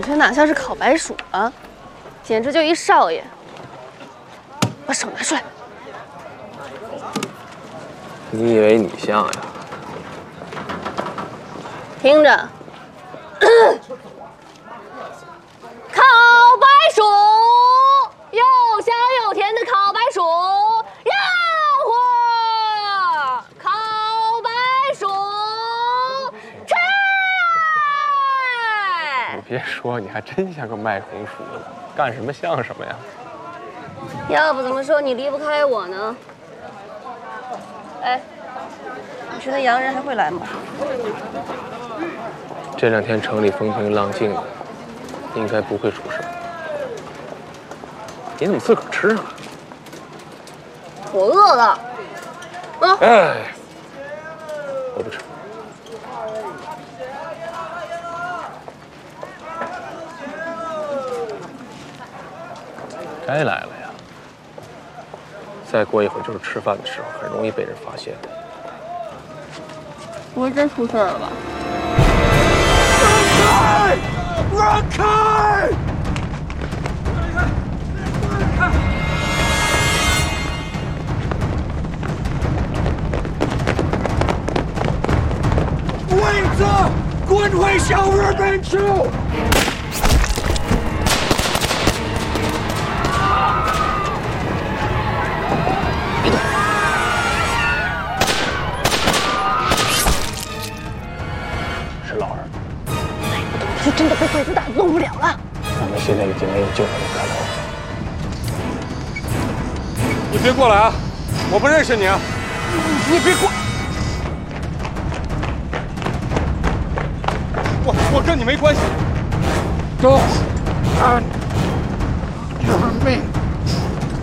觉哪像是烤白薯啊，简直就一少爷。把手拿出来。 你以为你像呀？ 听着，烤白薯，又香又甜的烤白薯，要货！烤白薯，吃！ 你别说，你还真像个卖红薯的，干什么像什么呀？ 要不怎么说你离不开我呢？哎，你觉得洋人还会来吗？ 这2天城里风平浪静的，应该不会出事。你怎么自个儿吃啊？ 我饿了。啊！ 哎，我不吃。该来了呀！再过一会儿就是吃饭的时候，很容易被人发现。 不会真出事了吧？ 让开！位子，滚回小日本去！ 是老二。 就真的被鬼子打动不了了。 我们现在已经没有救他的可能。 你别过来啊！我不认识你啊！你别过！我跟你没关系。Go on your me.